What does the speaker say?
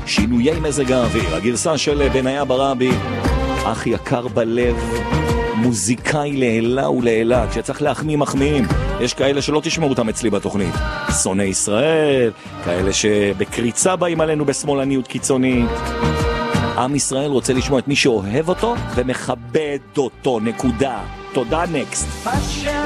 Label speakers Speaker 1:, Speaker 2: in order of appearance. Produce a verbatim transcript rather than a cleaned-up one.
Speaker 1: שינויי מזג האוויר, הגרסה של בניה ברבי, אח יקר בלב, מוזיקאי לעילה ולעילה, כשצריך להחמיא מחמיאים. יש כאלה שלא תשמעו אותם אצלי בתוכנית, שונא ישראל, כאלה שבקריצה באים עלינו בשמאלניות קיצונית. עם ישראל רוצה לשמוע את מי שאוהב אותו ומכבד אותו, נקודה. תודה, נקסט.